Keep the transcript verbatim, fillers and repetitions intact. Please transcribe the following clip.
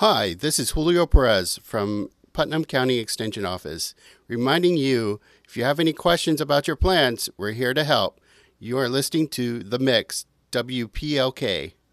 Hi, this is Julio Perez from Putnam County Extension Office, reminding you if you have any questions about your plants, we're here to help. You are listening to The Mix, W P L K.